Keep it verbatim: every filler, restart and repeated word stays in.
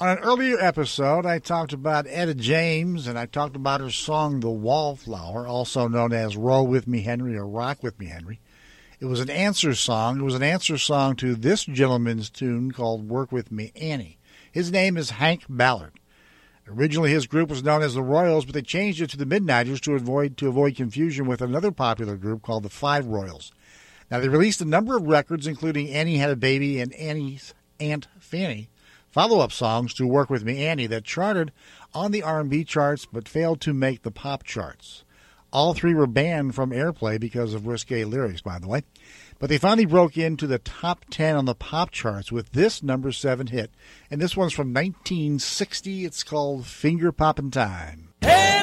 On an earlier episode, I talked about Etta James, and I talked about her song, The Wallflower, also known as Roll With Me, Henry, or Rock With Me, Henry. It was an answer song. It was an answer song to this gentleman's tune called Work With Me, Annie. His name is Hank Ballard. Originally, his group was known as the Royals, but they changed it to the Midnighters to avoid, to avoid confusion with another popular group called the Five Royals. Now, they released a number of records, including Annie Had a Baby and Annie's Aunt Fanny, follow-up songs to Work With Me, Annie, that charted on the R and B charts but failed to make the pop charts. All three were banned from airplay because of risque lyrics, by the way. But they finally broke into the top ten on the pop charts with this number seven hit. And this one's from nineteen sixty. It's called Finger Poppin' Time. Hey!